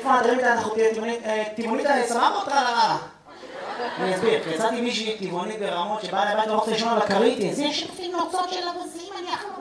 מה, תראי איתה, אנחנו טבעונית סבבה או טרללה? אני אסביר, יצאתי מישהי טבעונית ברמות שבאה לבית ורוצה לשמוע על הכרית, איזה שפים נוצות של אבזים, אני יכול